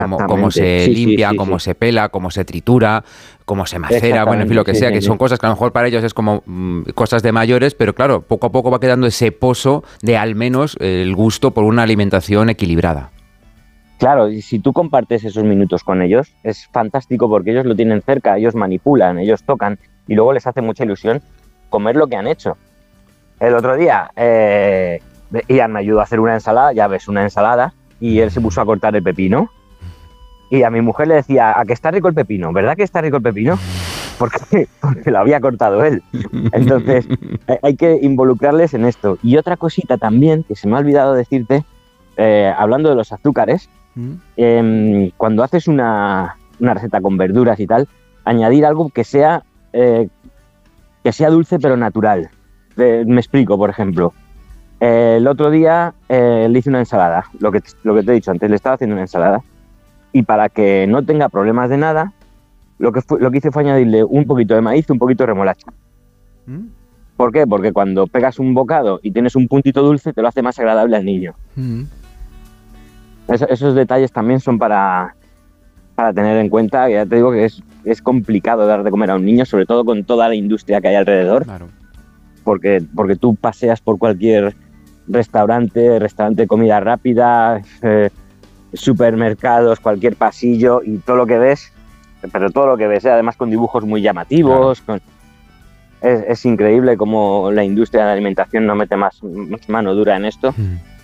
cómo se limpia, cómo se pela, cómo se tritura, cómo se macera, bueno, en fin, lo que sea, que son cosas que a lo mejor para ellos es como cosas de mayores, pero claro, poco a poco va quedando ese pozo de al menos el gusto por una alimentación equilibrada. Claro, y si tú compartes esos minutos con ellos, es fantástico porque ellos lo tienen cerca, ellos manipulan, ellos tocan y luego les hace mucha ilusión comer lo que han hecho. El otro día, Ian me ayudó a hacer una ensalada, ya ves, una ensalada, y él se puso a cortar el pepino. Y a mi mujer le decía, ¿a que está rico el pepino? ¿Verdad que está rico el pepino? Porque lo había cortado él. Entonces, hay que involucrarles en esto. Y otra cosita también, que se me ha olvidado decirte, hablando de los azúcares, cuando haces una receta con verduras y tal, añadir algo que sea dulce pero natural. Me explico, por ejemplo. El otro día le hice una ensalada, lo que te he dicho antes, le estaba haciendo una ensalada. Y para que no tenga problemas de nada, lo que hice fue añadirle un poquito de maíz y un poquito de remolacha. ¿Por qué? Porque cuando pegas un bocado y tienes un puntito dulce, te lo hace más agradable al niño. Esos detalles también son para tener en cuenta. Ya te digo que es complicado dar de comer a un niño, sobre todo con toda la industria que hay alrededor. Claro. Porque tú paseas por cualquier restaurante de comida rápida, supermercados, cualquier pasillo y todo lo que ves, además con dibujos muy llamativos. Claro. Es increíble cómo la industria de la alimentación no mete más mano dura en esto.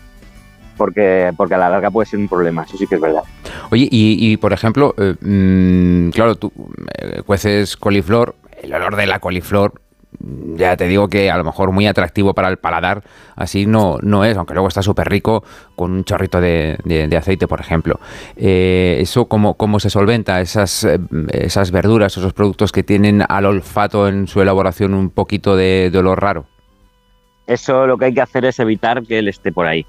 Porque a la larga puede ser un problema, eso sí que es verdad. Oye, y por ejemplo, claro, tú cueces coliflor, el olor de la coliflor, ya te digo que a lo mejor muy atractivo para el paladar, así no es, aunque luego está súper rico con un chorrito de aceite, por ejemplo. ¿Eso cómo se solventa? Esas verduras, esos productos que tienen al olfato en su elaboración un poquito de olor raro. Eso lo que hay que hacer es evitar que él esté por ahí.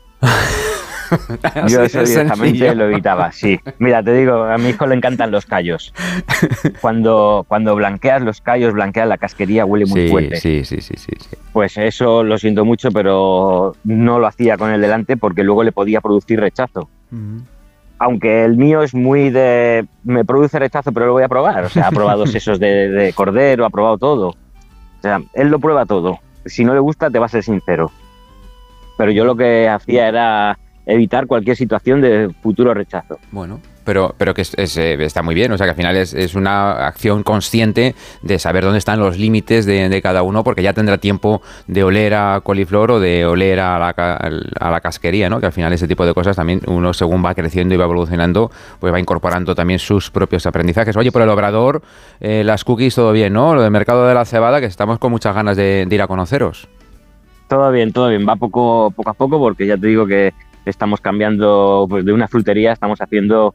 Yo eso directamente lo evitaba, sí. Mira, te digo, a mi hijo le encantan los callos. Cuando blanqueas los callos, blanqueas la casquería, huele muy fuerte. Sí. Pues eso lo siento mucho, pero no lo hacía con él delante porque luego le podía producir rechazo. Aunque el mío es muy me produce rechazo, pero lo voy a probar. O sea, ha probado sesos de cordero, ha probado todo. O sea, él lo prueba todo. Si no le gusta, te va a ser sincero. Pero yo lo que hacía era evitar cualquier situación de futuro rechazo. Bueno, pero que está muy bien, o sea que al final es una acción consciente de saber dónde están los límites de cada uno, porque ya tendrá tiempo de oler a coliflor o de oler a la casquería, ¿no? Que al final ese tipo de cosas también uno, según va creciendo y va evolucionando, pues va incorporando también sus propios aprendizajes. Oye, por el Obrador, las cookies, todo bien, ¿no? Lo del mercado de la cebada, que estamos con muchas ganas de ir a conoceros. Todo bien, va poco a poco, porque ya te digo que estamos cambiando, pues, de una frutería, estamos haciendo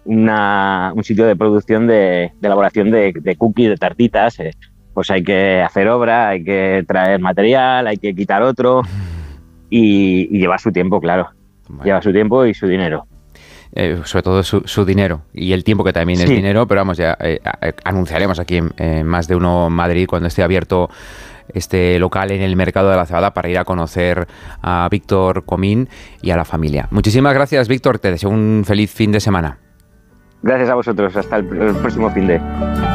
un sitio de producción de elaboración de cookies, de tartitas. Pues hay que hacer obra, hay que traer material, hay que quitar otro y lleva su tiempo, claro. Bueno. Lleva su tiempo y su dinero. Sobre todo su dinero y el tiempo, que también es dinero, pero vamos, ya anunciaremos aquí en Más de Uno Madrid cuando esté abierto este local en el Mercado de la Cebada para ir a conocer a Víctor Comín y a la familia. Muchísimas gracias, Víctor, te deseo un feliz fin de semana. Gracias a vosotros, hasta el próximo fin de...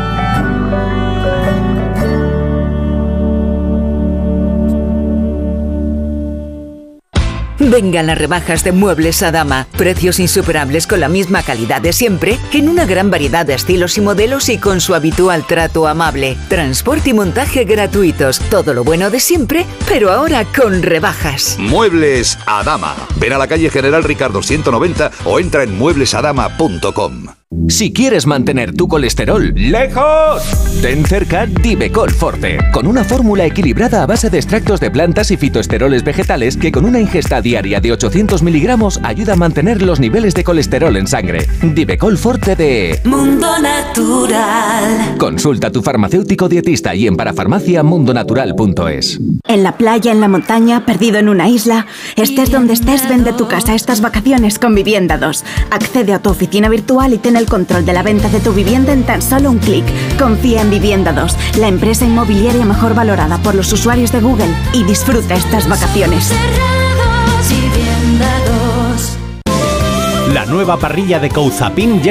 Vengan las rebajas de Muebles Adama. Precios insuperables con la misma calidad de siempre, en una gran variedad de estilos y modelos y con su habitual trato amable. Transporte y montaje gratuitos. Todo lo bueno de siempre, pero ahora con rebajas. Muebles Adama. Ven a la calle General Ricardo 190 o entra en mueblesadama.com. Si quieres mantener tu colesterol lejos, ten cerca Divecol Forte, con una fórmula equilibrada a base de extractos de plantas y fitoesteroles vegetales que con una ingesta diaria de 800 miligramos ayuda a mantener los niveles de colesterol en sangre. Divecol Forte de Mundo Natural. Consulta a tu farmacéutico dietista y en parafarmacia.mundonatural.es. En la playa, en la montaña, perdido en una isla, estés donde estés, vende tu casa estas vacaciones con Vivienda 2. Accede a tu oficina virtual y ten el control de la venta de tu vivienda en tan solo un clic. Confía en Vivienda 2, la empresa inmobiliaria mejor valorada por los usuarios de Google, y disfruta estas vacaciones. La nueva parrilla de Couzapin ya